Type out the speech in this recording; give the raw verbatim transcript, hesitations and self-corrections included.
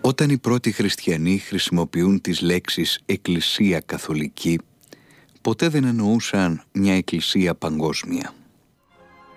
Όταν οι πρώτοι χριστιανοί χρησιμοποιούν τις λέξεις «εκκλησία καθολική», ποτέ δεν εννοούσαν μια εκκλησία παγκόσμια.